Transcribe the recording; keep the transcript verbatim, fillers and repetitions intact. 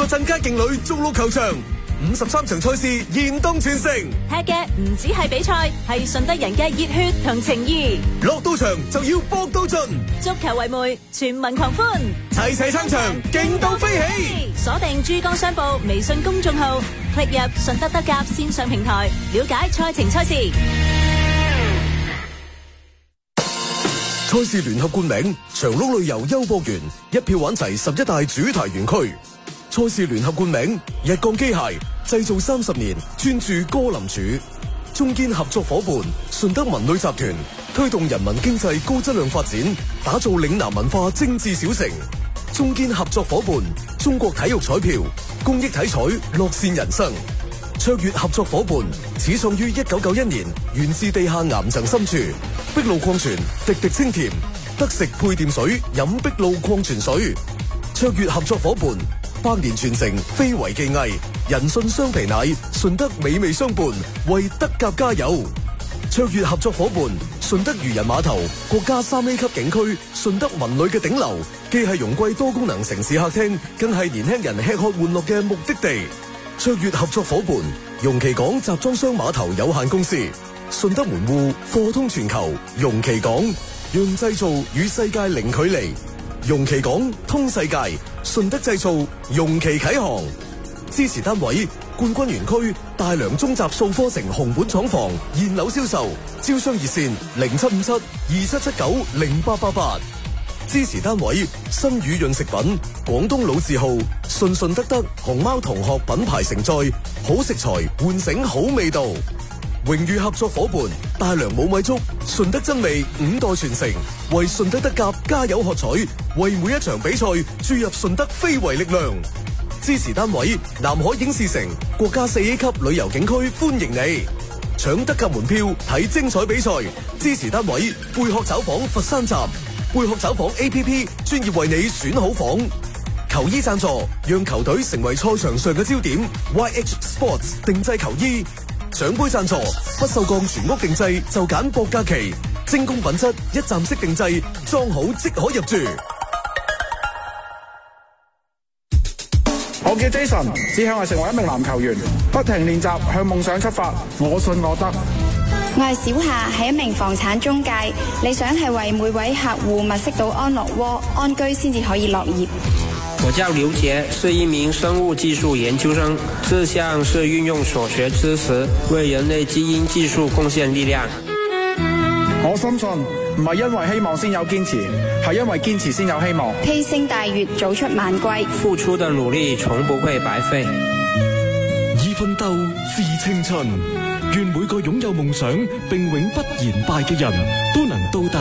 鎮街勁旅逐鹿球場，五十三場賽事現當全城。 踢嘅唔止係比賽，係順德人嘅熱血同情義。 落到場就要搏到盡， 足球為媒，全民狂歡， 齊齊撐場，勁到飛起。 鎖定珠江商報微信公眾號，click入順德德甲線上平台，了解賽程賽事。 賽事聯合冠名長鹿旅遊優博園，一票玩齊十一大主題園區。賽事聯合冠名日鋼機械，製造三十年，專注歌林柱。中堅合作伙伴順德文旅集團，推動人民經濟高質量發展，打造嶺南文化精緻小城。中堅合作伙伴中國體育彩票，公益體彩，樂善人生。卓越合作伙伴始創於一九九一年，源自地下岩層深處。碧露礦泉，滴滴清甜，得食配電水，飲碧露礦泉水。卓越合作伙伴百年傳承，非遺技藝，人信雙皮奶，順德美味相伴，為德甲加油。卓越合作伙伴順德漁人碼頭，國家三 A 級景區，順德文旅嘅頂流，既係容桂多功能城市客廳，更係年輕人吃喝玩樂嘅目的地。卓越合作伙伴容其港集裝箱碼頭有限公司，順德門戶貨通全球，容其港讓製造與世界零距離，容其港通世界，順德製造容其啟航。支持單位冠軍園區大良中集數科城紅本廠房現樓銷售，招商熱線零七五七二七七九零八八八。支持單位新宇潤食品廣東老字號順順德德熊貓同學品牌承載，好食材喚醒好味道。榮譽合作伙伴大良冇米粥，順德真味五代傳承，為順德德甲加油喝彩，為每一場比賽注入順德非遺力量。支持單位南海影視城國家四 A 級旅遊景區歡迎你，搶德甲門票睇精彩比賽。支持單位貝殼找房佛山站，貝殼找房 A P P 專業為你選好房。球衣贊助讓球隊成為賽場上嘅焦點 ，Y H Sports 定製球衣。獎杯贊助不鏽鋼全屋定製就揀博嘉祺，精工品質一站式定製，裝好即可入住。 我叫 Jason， 只向我成為一名籃球員，不停練習向夢想出發，我信我得。 我係小夏，係一名房產中介，理想係為每位客戶物色到安樂窩，安居先至可以樂業。 我叫劉杰，是一名生物技術研究生，志向是運用所學知識為人類基因技術貢獻力量。 我深信唔係因為希望先有堅持，係因為堅持先有希望。 披星戴月，早出晚歸， 付出的努力從不會白費。 以奮鬥致青春，願每個擁有夢想並永不言敗嘅人都能到達